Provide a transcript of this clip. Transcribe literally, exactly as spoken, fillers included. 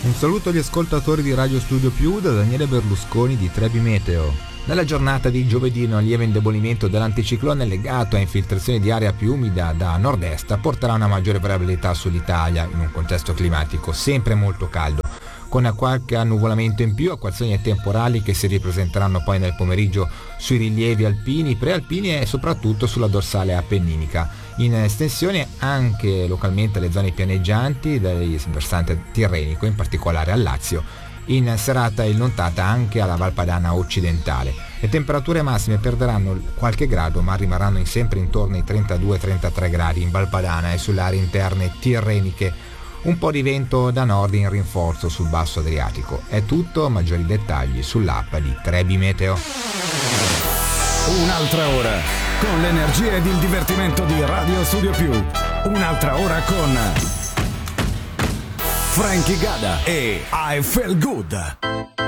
Un saluto agli ascoltatori di Radio Studio Più da Daniele Berlusconi di Trebi Meteo. Nella giornata di giovedì un lieve indebolimento dell'anticiclone legato a infiltrazioni di aria più umida da nord-est porterà una maggiore variabilità sull'Italia in un contesto climatico sempre molto caldo, con qualche annuvolamento in più, acquazzoni e temporali che si ripresenteranno poi nel pomeriggio sui rilievi alpini, prealpini e soprattutto sulla dorsale appenninica. In estensione anche localmente le zone pianeggianti del versante tirrenico, in particolare al Lazio. In serata illontata anche alla Valpadana occidentale. Le temperature massime perderanno qualche grado ma rimarranno sempre intorno ai trentadue trentatré gradi in Valpadana e sulle aree interne tirreniche. Un po' di vento da nord in rinforzo sul basso Adriatico. È tutto, maggiori dettagli sull'app di Trebi Meteo. Un'altra ora con l'energia ed il divertimento di Radio Studio Più. Un'altra ora con Frankie Gada e I Feel Good.